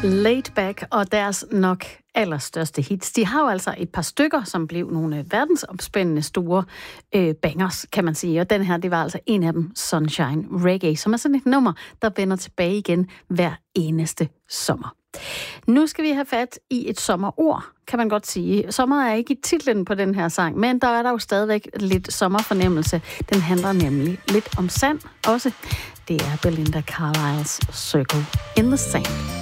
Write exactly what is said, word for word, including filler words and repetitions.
Laid Back og deres nok allerstørste hits. De har jo altså et par stykker, som blev nogle verdensomspændende store øh, bangers, kan man sige. Og den her, det var altså en af dem, Sunshine Reggae, som er sådan et nummer, der vender tilbage igen hver eneste sommer. Nu skal vi have fat i et sommerord, kan man godt sige. Sommer er ikke i titlen på den her sang, men der er der jo stadigvæk lidt sommerfornemmelse. Den handler nemlig lidt om sand også. Det er Belinda Carlisle's Circle in the Sand.